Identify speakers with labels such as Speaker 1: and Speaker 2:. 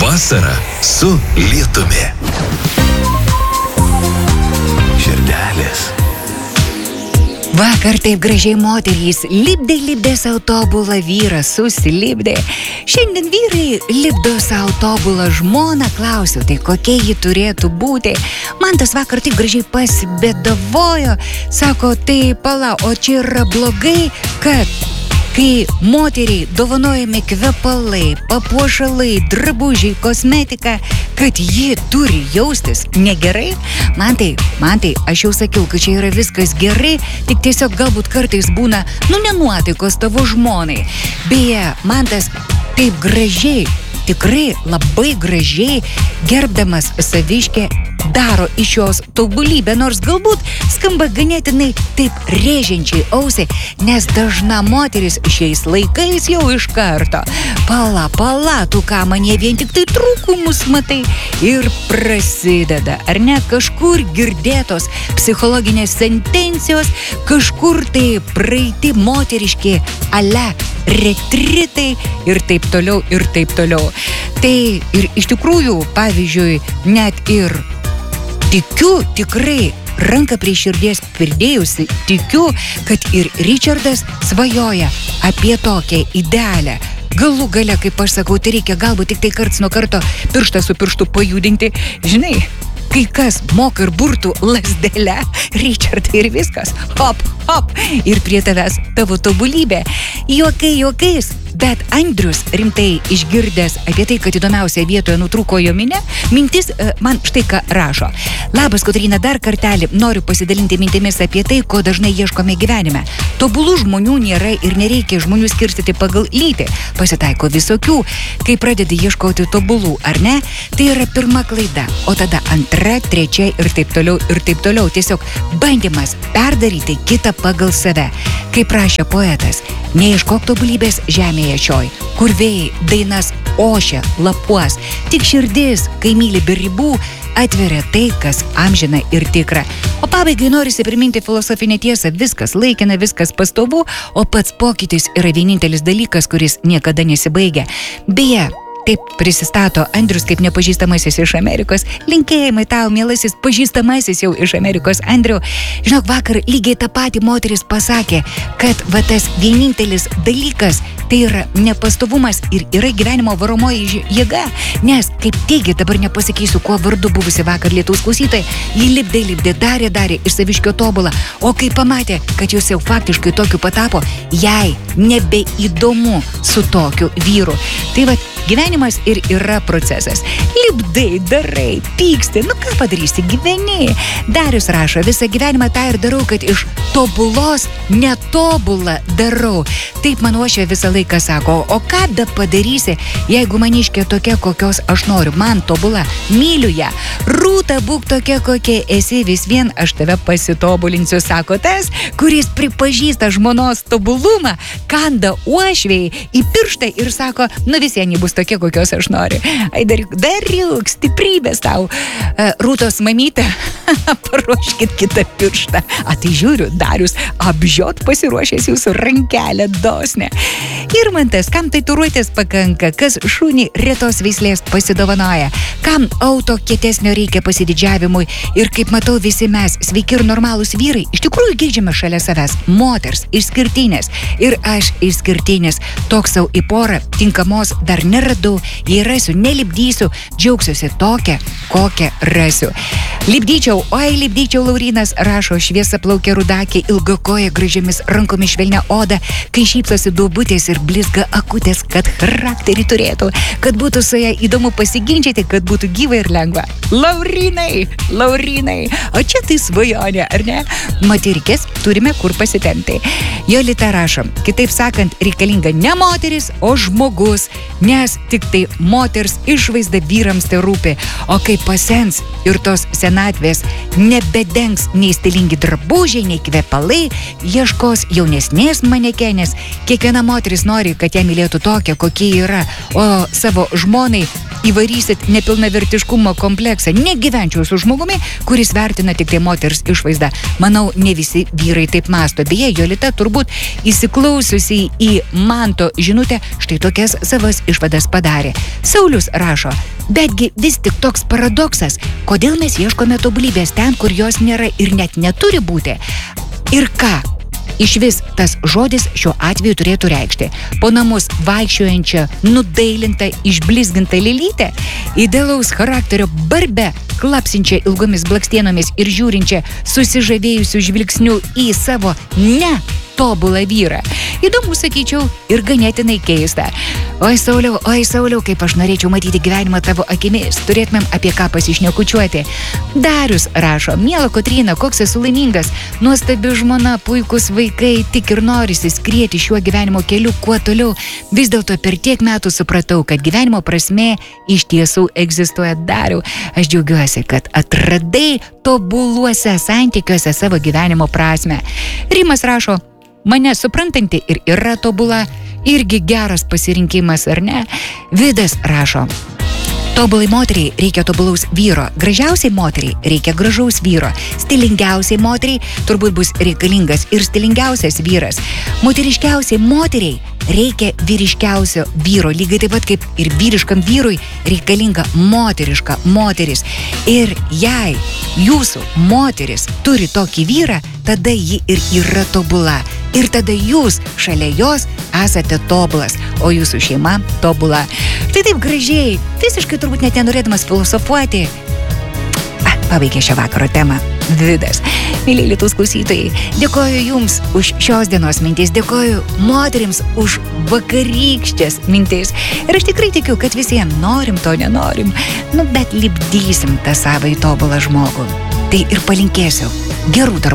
Speaker 1: Vasara su lietumi. Širdelės.
Speaker 2: Vakar taip gražiai moterys lipdė savo tobulą vyrą, susilipdė. Šiandien vyrai lipdo savo tobulą žmoną, klausiu, tai kokia ji turėtų būti. Man tas vakar taip gražiai pasibėdavojo, sako, tai pala, o čia yra blogai, kad kai moteriai dovanojami kvepalai, papuošalai, drabužiai, kosmetika, kad ji turi jaustis negerai. Man tai, aš jau sakiau, kad čia yra viskas gerai, tik tiesiog galbūt kartais būna, nenuotaikos tavo žmonai. Beje, man tas taip gražiai, tikrai labai gražiai, gerbdamas saviškę, daro iš jos tobulybę, nors galbūt skamba ganėtinai taip rėžiančiai ausį, nes dažna moteris šiais laikais jau iš karto. Pala, tu ką, manie vien tik tai trūkumus matai ir prasideda, ar ne, kažkur girdėtos psichologinės sentencijos, kažkur tai praeiti moteriški ale retritai ir taip toliau. Tai ir iš tikrųjų, pavyzdžiui, net ir tikiu, tikrai ranką prie širdies pridėjusi, tikiu, kad ir Richardas svajoja apie tokią idealią. Galų gale, kaip aš sakau, tai reikia galbūt tik tai karts nuo karto pirštą su pirštu pajudinti. Žinai, kai kas moka ir burtų lasdelę, Richardai, ir viskas. Hop, ir prie tavęs tavo tobulybė. Juokais. Bet Andrius rimtai išgirdęs apie tai, kad įdomiausia vietoje nutrūko jo mintis man štai ką rašo. Labas, Kotryna, dar kartelį noriu pasidalinti mintimis apie tai, ko dažnai ieškome gyvenime. Tobulų žmonių nėra ir nereikia žmonių skirstyti pagal lytį. Pasitaiko visokių, kai pradedi ieškoti tobulų, ar ne? Tai yra pirma klaida, o tada antra, trečia ir taip toliau. Tiesiog bandymas perdaryti kitą pagal save. Kaip rašė poetas, neieškok tobulybės žemėje šioj, kur vėjai dainas ošia, lapuos, tik širdis, kai myli be ribų, atveria tai, kas amžina ir tikra. O pabaigai norisi priminti filosofinę tiesą, viskas laikina, viskas pastovu, o pats pokytis yra vienintelis dalykas, kuris niekada nesibaigia. Beje, taip prisistato Andrius kaip nepažįstamasis iš Amerikos. Linkėjimai tau, mielasis pažįstamasis jau iš Amerikos, Andriu. Žinok, vakar lygiai tą patį moteris pasakė, kad va tas vienintelis dalykas tai yra nepastovumas ir yra gyvenimo varomoji jėga. Nes, kaip teigia, dabar nepasakysiu, kuo vardu buvusi vakar Lietuvos klausytojai, ji lipdė, darė iš saviškio tobulą. O kai pamatė, kad jūs jau faktiškai tokiu patapo, jai nebeįdomu su tokiu vyru. Tai va, gyvenimas ir yra procesas. Lipdai, darai, pyksti, ką padarysi, gyveni. Darius rašo, visą gyvenimą tą ir darau, kad iš tobulos netobulą darau. Taip man uošė visą laiką sako, o ką da padarysi, jeigu maniškė tokia, kokios aš noriu, man tobula, myliu ją. Rūta, būk tokia, kokia esi, vis vien aš tave pasitobulinsiu, sako tas, kuris pripažįsta žmonos tobulumą, kanda uošviai į pirštą ir sako, visienį bus tokia, kokios aš noriu. Ai, dariuk, stiprybės tau. Rūtos mamytė, paruoškit kitą pirštą. Tai žiūriu, Darius apžiot pasiruošęs jūsų rankelę dosnę. Irmantas, kam tatuiruotės pakanka, kas šunį retos veislės pasidovanoja, kam auto kietesnio reikia pasididžiavimui ir kaip matau visi mes, sveiki ir normalūs vyrai, iš tikrųjų geidžiame šalia savęs moters, išskirtinės ir aš išskirtinis, toks savo į porą tinkamos dar neradau, jei rasiu, nelipdysiu, džiaugsiuosi tokią, kokią rasiu. Lipdyčiau, Laurynas rašo, šviesa plaukė rudakė, ilgakoja gražiamis rankomis švelnia oda, kai šypsosi duobutės ir blizga akutės, kad charakterį turėtų, kad būtų su ja įdomu pasiginčyti, kad būtų gyva ir lengva. Laurynai, o čia tai svajonė, ar ne? Matirikės turime kur pasitempti. Jolita rašo, kitaip sakant, reikalinga ne moteris, o žmogus, nes tik tai moters išvaizda vyrams tai rūpi, o kai pasens ir tos senatvės nebedengs nei stilingi drabužiai, nei kvepalai, ieškos jaunesnės manekenės. Kiekviena moteris nori, kad ją mylėtų tokia, kokia yra, o savo žmonai įvarysit nepilnavertiškumo kompleksą. Negyvenčiau su žmogumi, kuris vertina tik tai moters išvaizdą. Manau, ne visi vyrai taip masto. Beje, Jolita turbūt įsiklausiusiai į Manto žinutę štai tokias savas išvadas padarė. Saulius rašo, betgi vis tik toks paradoksas, kodėl mes ieškome tobulybės ten, kur jos nėra ir net neturi būti. Ir ką? Iš vis tas žodis šiuo atveju turėtų reikšti. Po namus vaikščiojančią, nudailintą, išblizgintą lėlytę, idealaus charakterio barbę, klapsinčią ilgomis blakstienomis ir žiūrinčią susižavėjusių žvilgsnių į savo tobulą vyrą. Įdomu, sakyčiau, ir ganėtinai keista. Oi, Sauliau, kaip aš norėčiau matyti gyvenimą tavo akimis. Turėtumėm apie ką pasišnekučiuoti. Darius rašo, miela Kotryna, koks esu laimingas. Nuostabi žmona, puikus vaikai, tik ir norisi skrieti šiuo gyvenimo keliu kuo toliau. Vis dėlto per tiek metų supratau, kad gyvenimo prasmė iš tiesų egzistuoja. Dariau, aš džiaugiuosi, kad atradai tobuluose santykiuose savo gyvenimo prasmę. Rimas rašo, mane suprantanti ir yra tobula, irgi geras pasirinkimas, ar ne? Vidas rašo, tobulai moteriai reikia tobulaus vyro, gražiausiai moteriai reikia gražaus vyro, stilingiausiai moteriai turbūt bus reikalingas ir stilingiausias vyras, moteriškiausiai moteriai reikia vyriškiausio vyro, lygiai taip pat kaip ir vyriškam vyrui reikalinga moteriška moteris. Ir jei jūsų moteris turi tokį vyrą, tada ji ir yra tobula. Ir tada jūs šalia jos esate tobulas, o jūsų šeima tobula. Tai taip gražiai, visiškai turbūt net nenorėdamas filosofuoti, pabaigė šią vakaro temą Vidas. Myliai Lietuvos klausytojai, dėkoju Jums už šios dienos mintis, dėkoju moterims už vakarykštės mintis. Ir aš tikrai tikiu, kad visiems norim to nenorim, bet lipdysim tą savąjį tobulą žmogų. Tai ir palinkėsiu gerų darbų.